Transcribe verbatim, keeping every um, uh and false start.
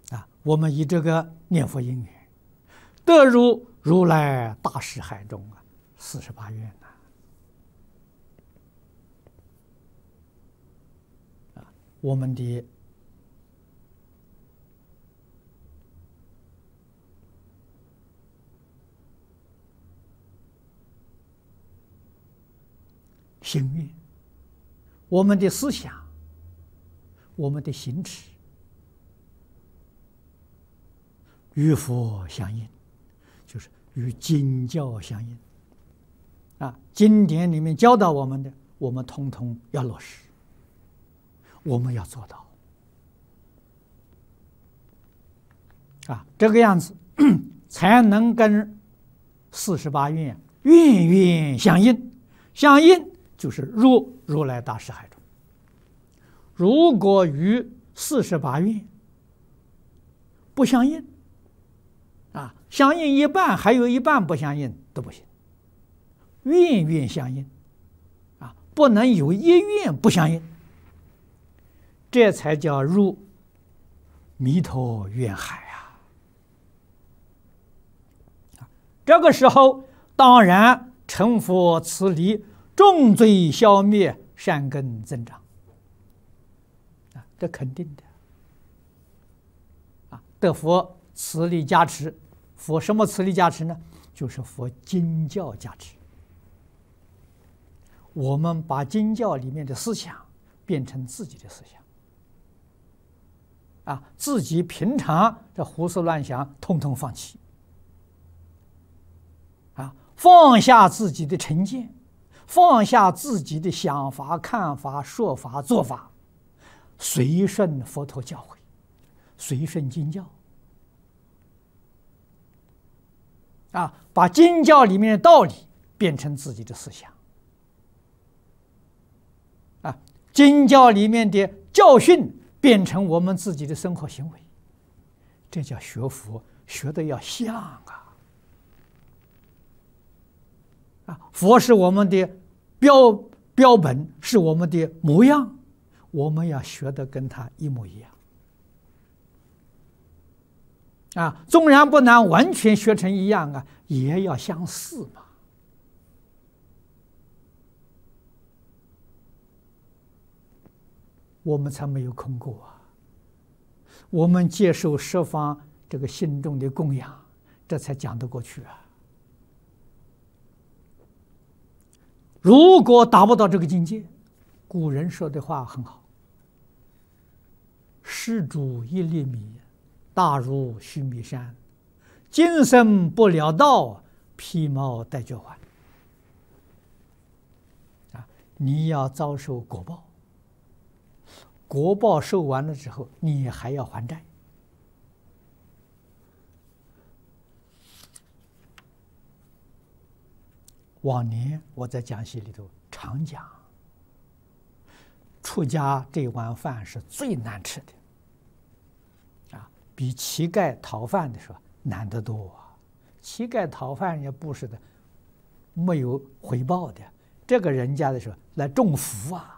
啊，我们以这个念佛因缘，得入如来大士海中啊，四十八愿呐。啊，我们的心愿，我们的思想，我们的行持，与佛相应，就是与经教相应。啊，经典里面教导我们的，我们统统要落实，我们要做到。啊，这个样子才能跟四十八愿愿愿相应，相应就是入如来大士海中。如果与四十八愿不相应，啊，相应一半，还有一半不相应都不行。愿愿相应，啊，不能有一愿不相应，这才叫入弥陀愿海啊！这个时候，当然成佛慈力，重罪消灭，善根增长，啊，这肯定的。啊，得佛慈力加持，佛什么慈力加持呢？就是佛经教加持。我们把经教里面的思想变成自己的思想，啊，自己平常这胡思乱想，统统放弃，啊，放下自己的成见，放下自己的想法、看法、说法、做法，随顺佛陀教诲，随顺经教，啊，把经教里面的道理变成自己的思想。啊，经教里面的教训变成我们自己的生活行为，这叫学佛，学的要像啊！啊，佛是我们的标标本，是我们的模样，我们要学的跟他一模一样。啊，纵然不能完全学成一样啊，也要相似嘛。我们才没有空过啊！我们接受十方这个信众的供养，这才讲得过去啊！如果达不到这个境界，古人说的话很好：“施主一粒米，大如须弥山；今生不了道，披毛戴角环。”啊，你要遭受果报。果报受完了之后，你还要还债。往年我在讲席里头常讲，出家这碗饭是最难吃的，啊，比乞丐讨饭的时候难得多啊！乞丐讨饭也不是的，没有回报的，这个人家的时候来种福啊。